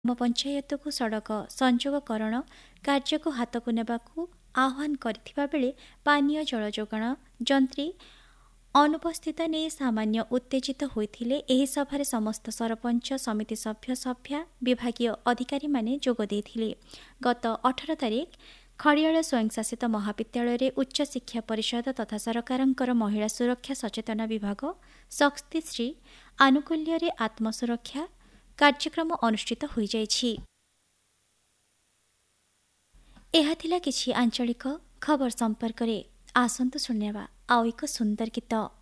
ଗ୍ରାମ ପଞ୍ଚାୟତକୁ ସଡ଼କ ସଂଯୋଗକରଣ କାର୍ଯ୍ୟକୁ ହାତକୁ ନେବାକୁ ଆହ୍ୱାନ କରିଥିବା ବେଳେ ପାନୀୟ ଜଳ ଯୋଗାଣ ଯନ୍ତ୍ରୀ ଅନୁପସ୍ଥିତ ନେଇ ସାମାନ୍ୟ ଉତ୍ତେଜିତ ହୋଇଥିଲେ। ଏହି ସଭାରେ ସମସ୍ତ ସରପଞ୍ଚ ସମିତି ସଭ୍ୟା ବିଭାଗୀୟ ଅଧିକାରୀମାନେ ଯୋଗ ଦେଇଥିଲେ। ଗତ 18 ତାରିଖ ଖଡ଼ିଆଳ ସ୍ୱୟଂଶାସିତ ମହାବିଦ୍ୟାଳୟରେ ଉଚ୍ଚଶିକ୍ଷା ପରିଷଦ ତଥା ସରକାରଙ୍କର ମହିଳା ସୁରକ୍ଷା ସଚେତନ ବିଭାଗ ଶକ୍ତିଶ୍ରୀ ଆନୁକୂଲ୍ୟରେ ଆତ୍ମସୁରକ୍ଷା କାର୍ଯ୍ୟକ୍ରମ ଅନୁଷ୍ଠିତ ହୋଇଯାଇଛି। ଏହା ଥିଲା କିଛି ଆଞ୍ଚଳିକ ଖବର ସମ୍ପର୍କରେ। ଆସନ୍ତୁ ଶୁଣିବା ଆଉ ଏକ ସୁନ୍ଦର ଗୀତ।